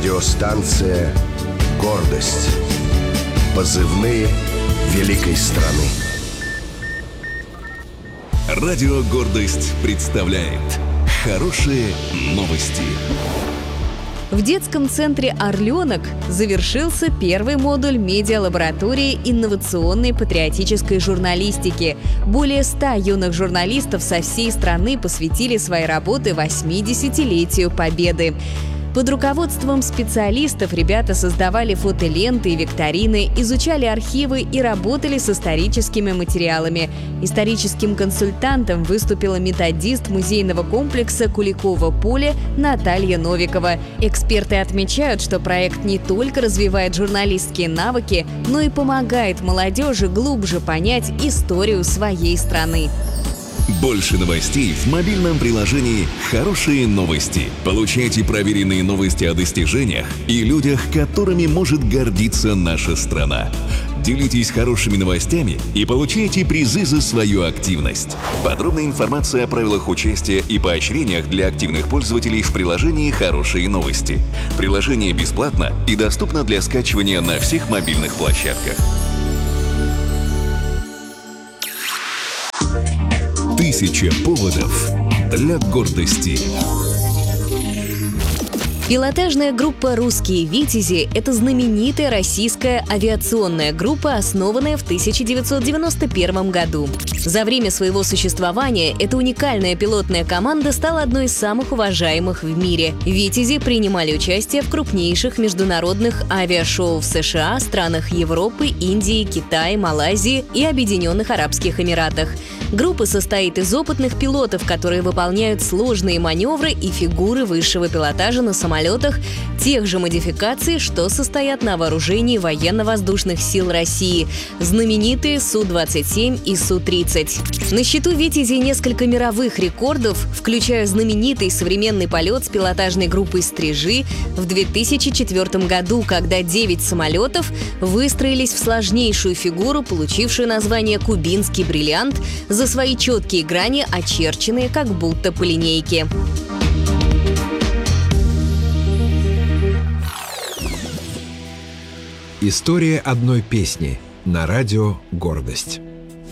Радиостанция «Гордость». Позывные великой страны. Радио «Гордость» представляет хорошие новости. В детском центре «Орленок» завершился первый модуль медиалаборатории инновационной патриотической журналистики. Более 100 юных журналистов со всей страны посвятили свои работы 80-летию Победы. Под руководством специалистов ребята создавали фотоленты и викторины, изучали архивы и работали с историческими материалами. Историческим консультантом выступила методист музейного комплекса Куликово поле Наталья Новикова. Эксперты отмечают, что проект не только развивает журналистские навыки, но и помогает молодежи глубже понять историю своей страны. Больше новостей в мобильном приложении «Хорошие новости». Получайте проверенные новости о достижениях и людях, которыми может гордиться наша страна. Делитесь хорошими новостями и получайте призы за свою активность. Подробная информация о правилах участия и поощрениях для активных пользователей в приложении «Хорошие новости». Приложение бесплатно и доступно для скачивания на всех мобильных площадках. 1000 поводов для гордости. Пилотажная группа «Русские Витязи» — это знаменитая российская авиационная группа, основанная в 1991 году. За время своего существования эта уникальная пилотная команда стала одной из самых уважаемых в мире. «Витязи» принимали участие в крупнейших международных авиашоу в США, странах Европы, Индии, Китая, Малайзии и Объединенных Арабских Эмиратах. Группа состоит из опытных пилотов, которые выполняют сложные маневры и фигуры высшего пилотажа на самолетах тех же модификаций, что состоят на вооружении военно-воздушных сил России – знаменитые Су-27 и Су-30. На счету «Витязи» несколько мировых рекордов, включая знаменитый современный полет с пилотажной группой «Стрижи» в 2004 году, когда 9 самолетов выстроились в сложнейшую фигуру, получившую название «Кубинский бриллиант», за свои четкие грани, очерченные как будто по линейке. История одной песни на радио «Гордость».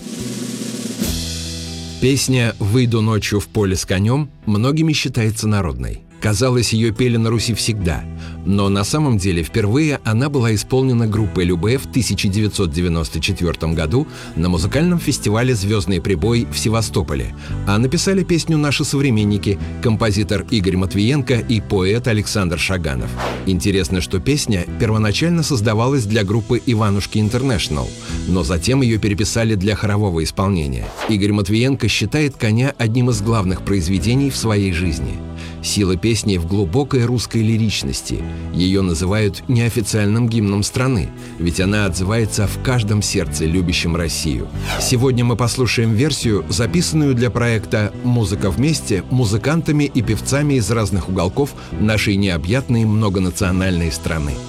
Песня «Выйду ночью в поле с конем» многими считается народной. Казалось, ее пели на Руси всегда, но на самом деле впервые она была исполнена группой Любэ в 1994 году на музыкальном фестивале «Звездный прибой» в Севастополе, а написали песню наши современники, композитор Игорь Матвиенко и поэт Александр Шаганов. Интересно, что песня первоначально создавалась для группы «Иванушки Интернешнл», но затем ее переписали для хорового исполнения. Игорь Матвиенко считает «Коня» одним из главных произведений в своей жизни. Сила песни в глубокой русской лиричности. Ее называют неофициальным гимном страны, ведь она отзывается в каждом сердце, любящем Россию. Сегодня мы послушаем версию, записанную для проекта «Музыка вместе» музыкантами и певцами из разных уголков нашей необъятной многонациональной страны.